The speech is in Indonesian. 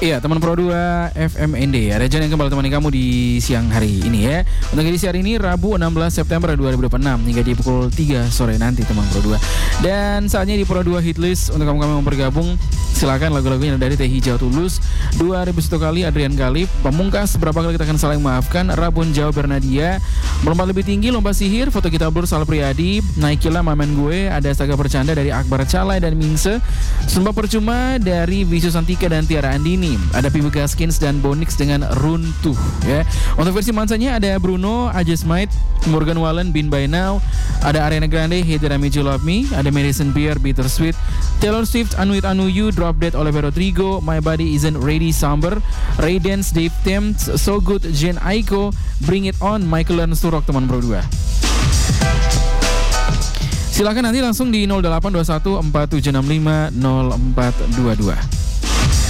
Iya, teman Pro 2 FMND. Ada Jan yang kembali temani kamu di siang hari ini ya. Untuk edisi hari ini Rabu 16 September 2026 hingga di pukul 3 sore nanti teman Pro 2. Dan saatnya di Pro 2 Hitlist untuk kamu yang bergabung. Silakan lagu-lagunya dari Teh Hijau Tulus, 2001 kali Adrian Galip, Pamungkas, Berapa Kali Kita Akan Saling Maafkan, Rabun Jauh Bernadia, Melompat Lebih Tinggi, Lomba Sihir, Foto Kita Blur, Sal Priadi, Naikilah Mamen Gue, ada Saga Bercanda dari Akbar Calai dan Mingse, Sumpah Percuma dari Visu Santika dan Tiara Andini, ada Pibu Gaskins dan Bonix dengan Runtuh ya. Untuk versi mansanya ada Bruno, I Just Might, Morgan Wallen, Been By Now, ada Ariana Grande, Hey Did I Make You Love Me, ada Madison Beer, Bittersweet, Taylor Swift, Anu It Anu You, Drop Dead, Olivia Rodrigo, My Body Isn't Ready, Somber, Ray Dance, Dave Thames, So Good, Jen Aiko, Bring It On, Michael Learns to Rock teman Pro 2. Silakan nanti langsung di 0821 4765 0422.